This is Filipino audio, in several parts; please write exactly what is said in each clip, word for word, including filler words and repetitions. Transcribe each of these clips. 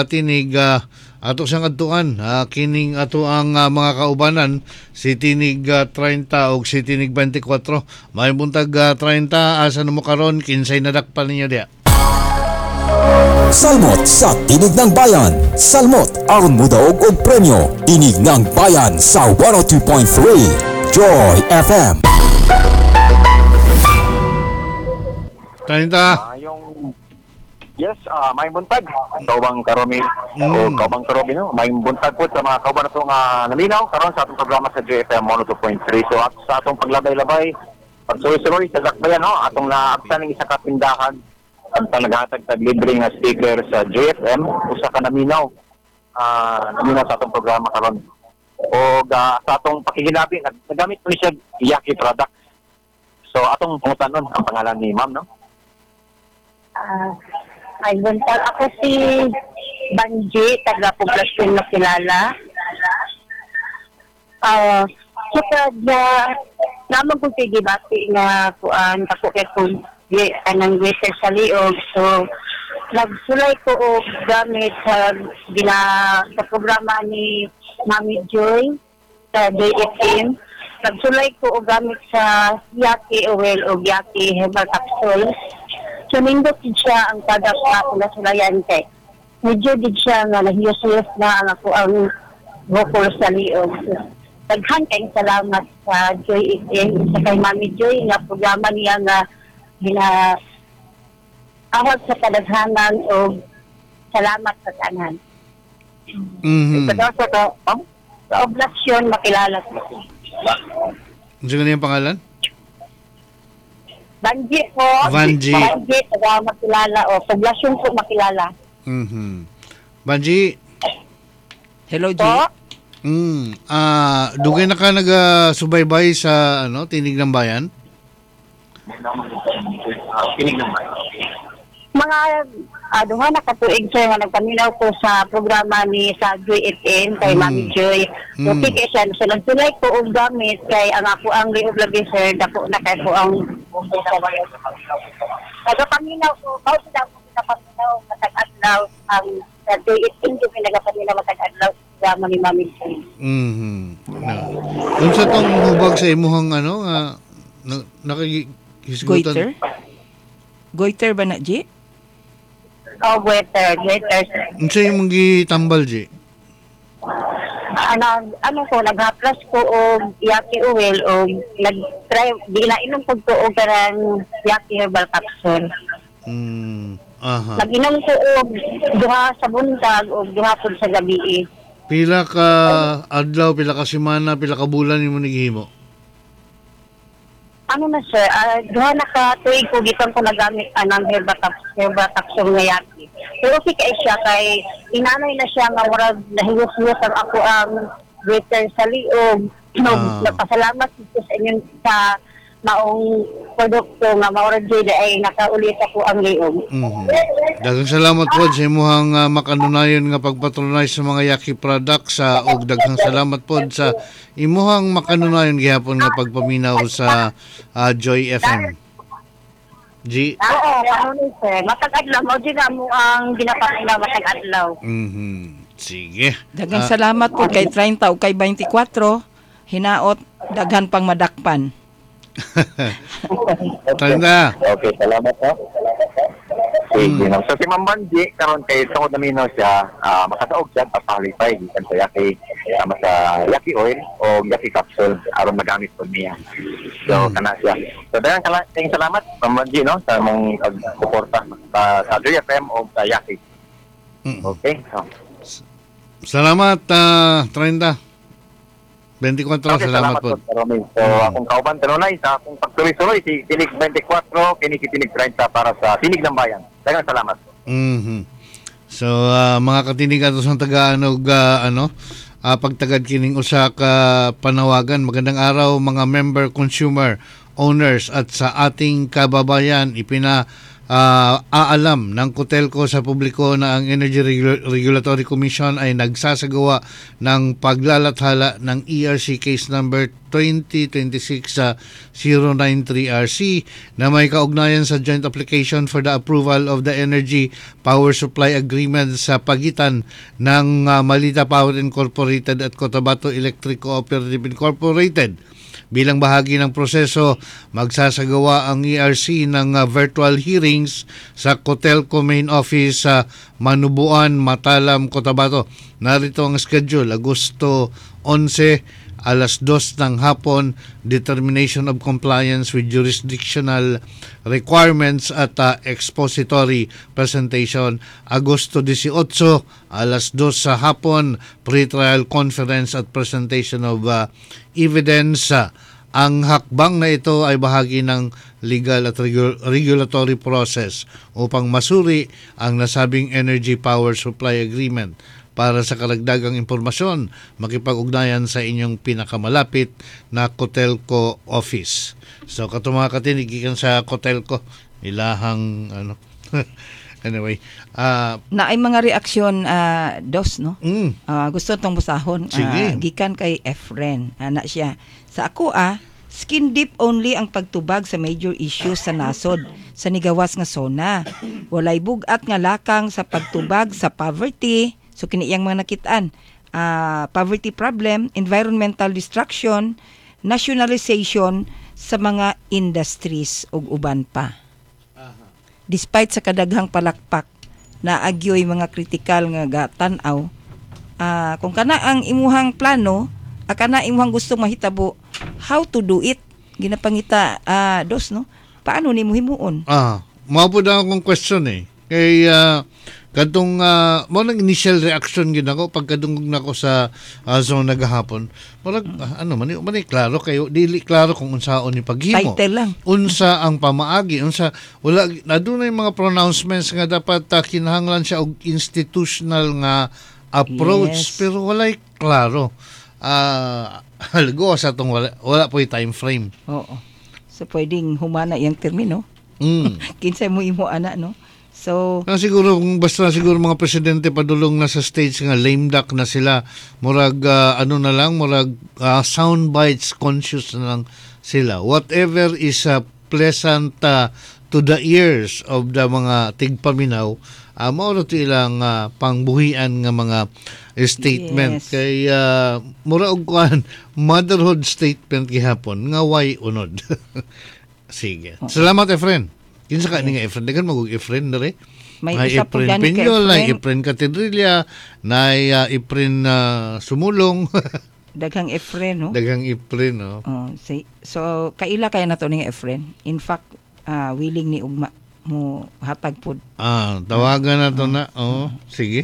tinig uh, ato sang adtuan uh, kining ato ang uh, mga kaubanan si tinig uh, thirty o si tinig twenty-four may buntag uh, thirty asa mo karon kinsay nadakpan ninyo dia. Salmot sa Tinig ng Bayan. Salmot aron mudaog og premyo. Tinig ng Bayan sa one oh two point three Joy F M. thirty Ah, yung yes, ah may buntag. Kaubang karomi Mm. o kaubang karomi no. May buntag po sa mga kauban nato nga nalinaw karon sa atong programa sa J F M one oh two point three. So at sa atong paglabay-labay, pagsuloy-suloy sa dakbayan no, atong naabtan ng isa ka tindahan at naghatag tag libre nga sticker sa J F M usa ka naminaw. Ah, naminaw sa atong programa karon. O uh, sa atong pakiginabi nag- nagamit po siya Yaki product. So atong pangutanon ang pangalan ni Ma'am no. Ah, ay buntag ako si Banji, taga Poblasyon na kilala. Ah, kita na naman kong tigibati nga kuan ako kay kung anang waiter sa liog. So nagsulay ko og gamit sa gina sa programa ni Mami Joy sa J F M. Nagsulay ko og gamit sa Yaki Oil o Yaki Herbal Capsules. So, nindot din siya ang product na ako nasulayan kay. Medyo din siya nga nahiyos-hiyos na ang ako ang vocal sa liog. So, daghan kayong salamat sa Joy F M, sa kay Mami Joy, nga programa niya nga gina awag sa kadaghanan o salamat sa tanan. Mhm. Ito daw sa to, oh, sa oblasyon makilala ko. Ano yung pangalan? Banji po. Banji. Banji, taga makilala o poblasyon po makilala. Mhm. Banji. Hello, G. Po. Mm, ah, dugay na ka nagasubaybay sa ano, Tinig ng Bayan? Kinig naman. Mga uh, duha na katuig sir nga nagpaminaw ko sa programa ni sa Joy F M kay Mm. Mami Joy. So, Mm. okay siya. So, nagsulay ko og gamit kay ang ako ang liog lagi sir. Dako na kay ko ang nagapaminaw ko. Bao sila ko nagapaminaw matag-adlaw ang sa Joy F M yung nagapaminaw matag-adlaw sa programa ni Mami Joy. Mhm. Na. Unsa tong hubag sa imuhang ano nga na, nakihisgutan? Goiter? Goiter ba na, G? Oh, waiter, waiter sir. Unsa imong gitambal di? ano ano ko naghaplas ko og Yaki oil o nag-try di na inom ko to og karang Yaki herbal capsule. Mm. Aha. Nag-inom ko og duha sa buntag og duha pud sa gabi. Pila ka adlaw, pila ka semana, pila ka bulan imo naghimo? Ano na sir, uh, duha na ka tuig ko gikan ko nagamit anang herbal capsule, herbal capsule nga Yaki. Pero okay kay siya kay inanay na siya nga murag nahiyos-hiyos ang ako ang waiter sa liog. No, Ah. napasalamat ko sa inyo sa maong produkto nga maurag jud ay nakaulit ako ang liog. Mhm. Daghang salamat po sa imuhang uh, makanunayon nga pagpatronize sa mga Yaki products sa og daghang salamat po sa imuhang makanunayon gihapon nga pagpaminaw sa uh, Joy F M. G. Oo, ano ni sir, matag-adlaw mo jud mo ang ginapakita matag-adlaw. Mhm. Sige. Daghang Ah, salamat po kay thirty o kay twenty-four. Hinaot, daghan pang madakpan. Tanda. Okay, salamat po. Sige, no. So si Ma'am Banji, karon kay tungod naminaw siya, ah makataog siya at pahalipay gikan sa Yaki, sama sa Yaki oil o Yaki capsule aron magamit po niya. So Mm. kana siya. So daghang kala- tayong salamat Ma'am Banji no sa mong pagsuporta sa sa J F M o sa Yaki. Mm. Okay. So, Salamat uh, Trinda. twenty-four okay, salamat po. Romy. So Mm. akong kauban tanunay sa akong pagtuloy-tuloy si Tinig twenty-four, kini si Tinig thirty para sa Tinig ng Bayan. Daghang salamat. Mhm. So ah, mga katinig ato sa taga-anog ah, ano ah, pagtagad kining usa ka panawagan. Magandang araw mga member consumer owners at sa ating kababayan ipina ah, aalam ng Cotelco sa publiko na ang Energy Regu- Regulatory Commission ay nagsasagawa ng paglalathala ng E R C case number twenty twenty-six sa zero nine three R C na may kaugnayan sa joint application for the approval of the Energy Power Supply Agreement sa pagitan ng uh, Malita Power Incorporated at Cotabato Electric Cooperative Incorporated. Bilang bahagi ng proseso, magsasagawa ang E R C ng uh, virtual hearings sa Cotelco Main Office sa Manubuan, Matalam, Cotabato. Narito ang schedule, Agosto eleven, alas dos ng hapon, determination of compliance with jurisdictional requirements at uh, expository presentation. Agosto eighteen, alas dos sa hapon, pre-trial conference at presentation of uh, evidence. Ang hakbang na ito ay bahagi ng legal at regu- regulatory process upang masuri ang nasabing Energy Power Supply Agreement. Para sa karagdagang impormasyon, makipag-ugnayan sa inyong pinakamalapit na Cotelco office. So, kato mga katinig, ikan sa Cotelco, ilahang, ano, anyway. Uh, Na ay mga reaksyon, ah, dos, no? mm, Ah, gusto tong busahon. Sige. Ah, gikan kay Efren. Ana siya. Sa ako, ah, skin deep only ang pagtubag sa major issues sa nasod sa nigawas nga zona. Walay bugat nga lakang sa pagtubag sa poverty. So kini iyang mga nakitaan, uh, poverty problem, environmental destruction, nationalization sa mga industries ug uban pa. Despite sa kadaghang palakpak na agyoy mga kritikal nga gatan-aw, uh, kung kana ang imuhang plano, uh, kana imuhang gusto mahitabo, how to do it? Ginapangita uh, dos, no? Paano nimo himuon? ah, maupod akong question eh. Kay, uh, kadtong uh, mo nang initial reaction gid ako pagkadungog nako sa uh, zone nagahapon. Murag uh, ano man man klaro kayo dili klaro kung unsaon ni paghimo. Title lang. Unsa ang pamaagi, unsa wala nadunay mga pronouncements nga dapat uh, kinahanglan siya og institutional nga approach Yes. pero walay klaro. Ah, uh, halgo sa tong wala, wala po'y time frame. Oo. So pwedeng humana iyang termino. Mm. Kinsay mo imo ana, no? So, Ah, siguro kung basta siguro mga presidente padulong na sa stage nga lame duck na sila, murag ah, ano na lang, murag ah, sound bites conscious na lang sila. Whatever is uh, pleasant ah, to the ears of the mga tigpaminaw, uh, mao to ilang ah, pangbuhian nga mga statement. Yes. Kay uh, mura og kuan motherhood statement gihapon nga way unod. Sige. Salamat, Efren. Kinsa ka ni nga Efren? Dagan magug Efren dere. May May isa po Efren gani kay Pinyol, may Efren. Efren Catedrilla, na uh, Efren uh, Sumulong, daghang Efren, no? dagang Efren, no? Oh, say, so, kaila kaya na to ni Efren. In fact, ah, willing ni ugma mo hatag pod. Ah, tawagan na to na. Oh, sige.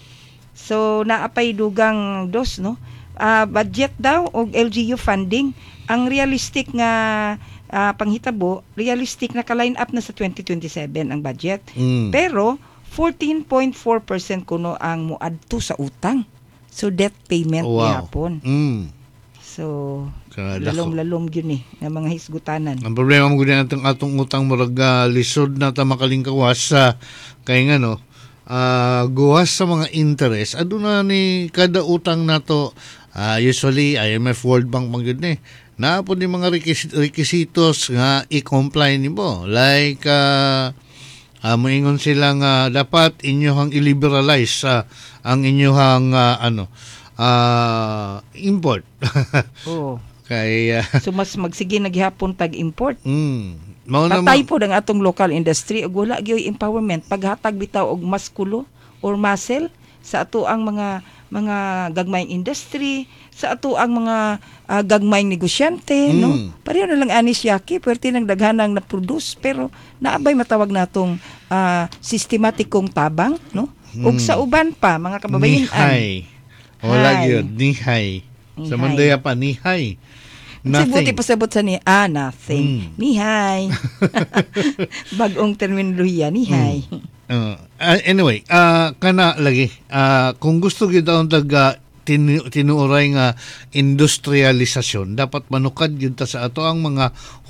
So, naapay dugang dos, no? Ah, budget daw og L G U funding. Ang realistic nga ah, panghitabo, realistic na ka-line up na sa twenty twenty-seven ang budget. Mm. Pero fourteen point four percent kuno ang muadto sa utang. So debt payment Wow. gihapon. Mm. So Kada ko. lalom-lalom gyud ni nga mga hisgutanan. Ang problema mo gud atong atong utang murag uh, lisod na ta makalingkawas sa kay nga no. Ah, guwas sa mga interest aduna ni kada utang nato ah, usually I M F World Bank man gyud ni. Na po ni mga rekis- requisitos nga i-comply nimo like uh, uh, moingon sila nga dapat inyohang i-liberalize uh, ang inyohang uh, ano uh, import. Oo. Kay uh, So mas magsige na gihapon tag-import. mm, mao na Patay po ang atong local industry ug wala gyud empowerment paghatag bitaw og musculo or muscle sa ato ang mga mga gagmayng industry, sa ato ang mga ah, gagmayng negosyante, Mm. no? Pareho na lang ani siyaki, pwerte nang daghanang na-produce pero naabay matawag natong ah, sistematikong tabang, no? Ug Mm. sa uban pa mga kababayan, nihay. Wala Hay. gyud nihay. Sa Nihay. Mandaya pa nihay. Nothing. Buti Nothing. pasabot sa ni, ah, nothing. Mm. Nihay. Bagong terminolohiya, nihay. Uh, uh, anyway, uh, kana lagi. Uh, kung gusto gyud daw tag uh, tinu- tinuoray nga industrialisasyon, dapat manukad gyud ta sa ato ang mga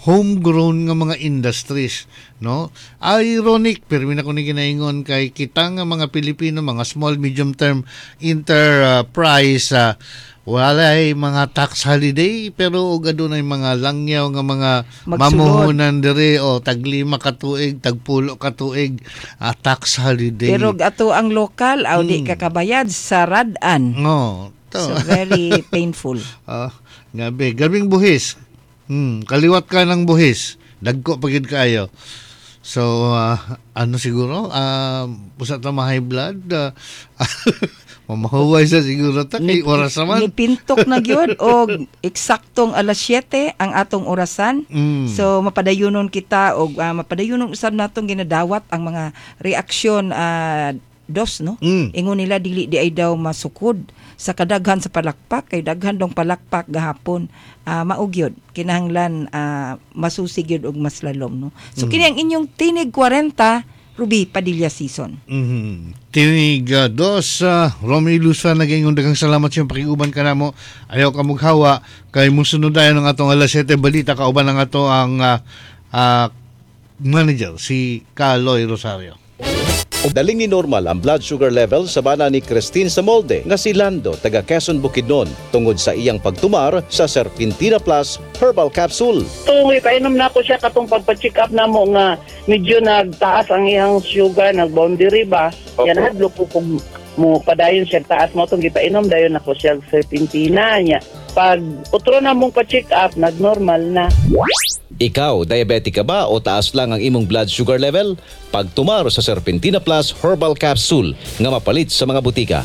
homegrown nga mga industries, no? Ironic pero na ko ni ginaingon kay kita nga mga Pilipino, mga small medium term enterprise, uh, walay mga tax holiday pero og adunay mga langyaw nga mga Magsulod. mamuhunan diri o taglima ka tuig, tagpulo ka tuig, uh, tax holiday. Pero ato ang lokal, aw di Hmm. kakabayad sa radan. no, to. So very painful. Ah, gabi, gabing buhis. Hmm, kaliwat ka ng buhis. Dagko pagid kayo. So, ah, ano siguro? Ah, pusa ta ma high blood. Uh, mamahuway sa siguro ta kay oras naman. Nipintok na gyud og eksaktong alas siyete ang atong orasan. Mm. So mapadayunon kita og uh, mapadayunon usab natong ginadawat ang mga reaksyon ah, dos no. Mm. Ingon nila dili di ay daw masukod sa kadaghan sa palakpak kay daghan dong palakpak gahapon. Uh, maugyod kinahanglan uh, masusig gyud og mas lalom no. So Mm. kini ang inyong tinig forty Ruby Padilla season. Mhm. Tinig uh, dos uh, Romy Lusa naging daghang salamat sa iyong pakiuban kanamo. Ayaw ka mughawa kay musunod dayon ang atong alas siyete balita kauban ang ato ang uh, uh, manager si Kaloy Rosario. Daling ni normal ang blood sugar level sa bana ni Christine Samolde nga si Lando taga Quezon Bukidnon tungod sa iyang pagtumar sa Serpentina Plus Herbal Capsule. Tungoy, painom na ko siya katong pagpa-check up na mo nga medyo nagtaas ang iyang sugar, nag-boundary ba? Yan hadlo ko kung mo padayon siya taas mo itong gipainom, dayon ako siya Serpentina niya. Pag utro na mong pa-check up, nag-normal na. Ikaw, diabetic ka ba o taas lang ang imong blood sugar level? Pagtumar sa Serpentina Plus Herbal Capsule nga mapalit sa mga butika.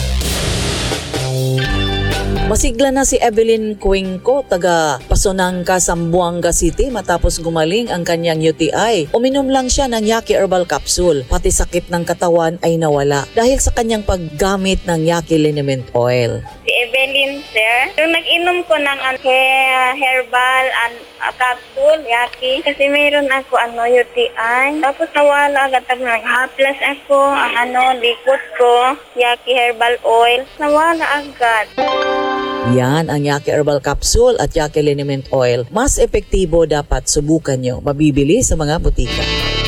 Masigla na si Evelyn Cuenco, taga Pasonangka, Zamboanga City matapos gumaling ang kanyang U T I. Uminom lang siya ng Yaki Herbal Capsule, pati sakit ng katawan ay nawala dahil sa kanyang paggamit ng Yaki Liniment Oil. Si Evelyn, sir, yung nag-inom ko ng uh, he- herbal and uh, capsule, Yaki, kasi mayroon ako ano, U T I. Tapos nawala agad ako, nag-haplas ako, ang ano, likot ko, Yaki Herbal Oil, nawala agad. Yan ang Yaki Herbal Capsule at Yaki Liniment Oil. Mas epektibo, dapat subukan nyo. Mabibili sa mga butika.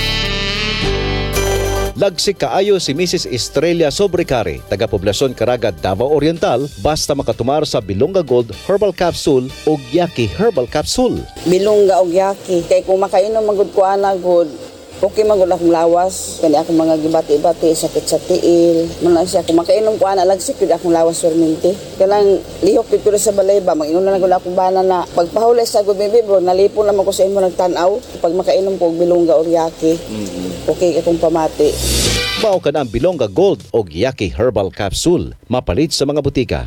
Lagsik kaayo si Missus Estrella Sobrecari, taga Poblacion Caraga, Davao Oriental, basta makatumar sa Bilonga Gold Herbal Capsule o Yaki Herbal Capsule. Bilongga og Yaki kay kung makainom magud ko ana gud okay magud akong lawas kani akong mga gibati-bati sakit sa tiil man siya kung makainom ko ana lagsik gud akong lawas perminti kanang lihok dito sa balay ba mag-inom na gud akong bana na pagpahulay sa gud bibi bro nalipon naman ko sa imo nagtan-aw pag makainom ko og Bilongga or Yaki okay akong pamati. Mao ka na ang Bilonga Gold o Yaki Herbal Capsule, mapalit sa mga butika.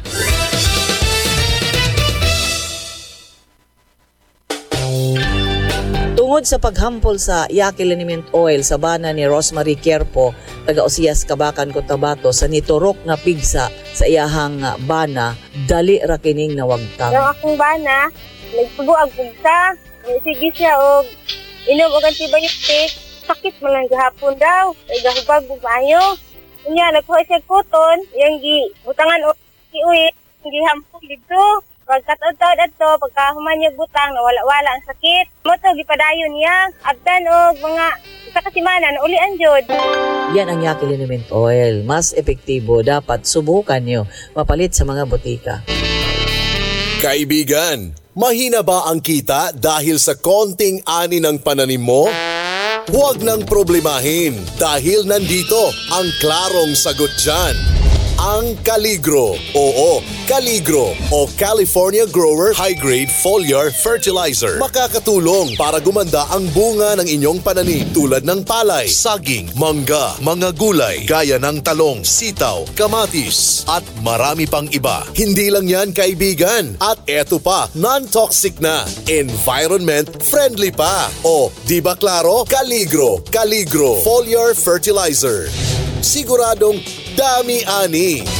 Tungod sa paghampol sa Yaki Liniment Oil sa bana ni Rosemary Quierpo, taga Osias, Kabakan, Cotabato, sa niturok nga pigsa sa iyahang bana, dali ra kining nawagtang. Yung akong bana, nagsubo ang pugsa, sige siya og inom og antibiotic, sakit man lang gahapon daw, ay gahubag og maayo. Unya nagkuha siya koton, yang gi butangan og kiuwi, gi hampol dito. Pagkataon-taon ato, pagkahuman niya butang, nawala-wala ang sakit. Moto, gipadayon niya. Abdan o mga isa kasimanan, ulian jod. Yan ang Yaki Liniment Oil. Mas epektibo, dapat subukan nyo. Mapalit sa mga butika. Kaibigan, mahina ba ang kita dahil sa konting ani ng pananim mo? Huwag nang problemahin dahil nandito ang klarong sagot dyan. Ang Caligro. Oo, Caligro o California Grower High Grade Foliar Fertilizer. Makakatulong para gumanda ang bunga ng inyong pananim tulad ng palay, saging, mangga, mga gulay, gaya ng talong, sitaw, kamatis, at marami pang iba. Hindi lang yan, kaibigan. At eto pa, non-toxic na, environment friendly pa. O, di ba klaro? Caligro, Caligro Foliar Fertilizer. Siguradong dami-ani.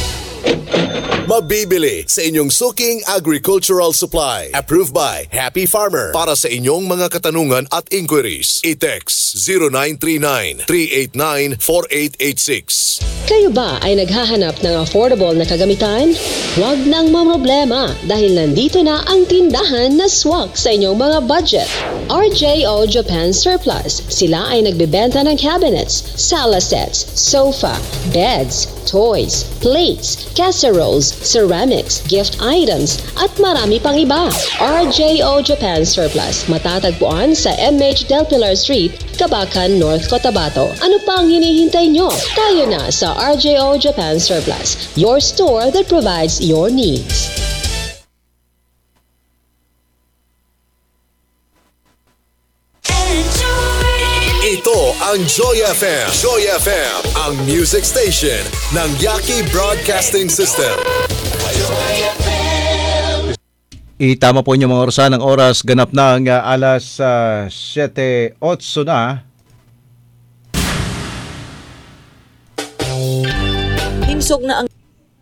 Mabibili sa inyong suking agricultural supply. Approved by Happy Farmer. Para sa inyong mga katanungan at inquiries, i-text zero nine three nine, three eight nine, four eight eight six. Kayo ba ay naghahanap ng affordable na kagamitan? Huwag nang mamroblema dahil nandito na ang tindahan na swak sa inyong mga budget. R J O Japan Surplus. Sila ay nagbebenta ng cabinets, sala sets, sofa, beds, toys, plates, casseroles, ceramics, gift items, at marami pang iba. R J O Japan Surplus. Matatagpuan sa M H Del Pilar Street, Kabakan, North Cotabato. Ano pa ang hinihintay nyo? Tayo na sa R J O Japan Surplus, your store that provides your needs. Ito ang Joy F M. Joy F M, ang music station ng Yaki Broadcasting System. Itama po inyo mga orasan ng oras ganap ng uh, alas uh, siyete eight na. Himsog na ang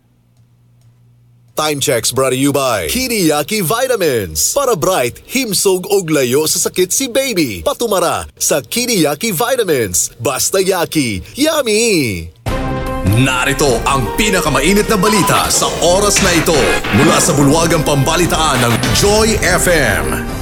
Time checks brought to you by Kiriyaki Vitamins. Para bright, himsog og layo sa sakit si baby. Patumara sa Kiriyaki Vitamins. Basta Yaki, yummy! Narito ang pinakamainit na balita sa oras na ito mula sa bulwagang pambalitaan ng Joy F M.